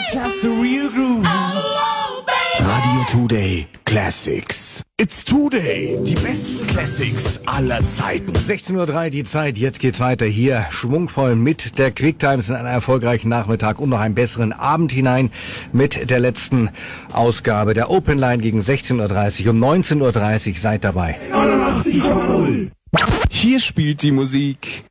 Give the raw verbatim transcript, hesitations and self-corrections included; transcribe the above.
Just the real groove. Radio Today Classics. It's Today. Die besten Classics aller Zeiten. sechzehn Uhr drei die Zeit. Jetzt geht's weiter hier. Schwungvoll mit der Quicktimes in einen erfolgreichen Nachmittag und noch einen besseren Abend hinein mit der letzten Ausgabe der Open Line gegen sechzehn Uhr dreißig. Um neunzehn Uhr dreißig seid dabei. neunundachtzig Komma null. Hier spielt die Musik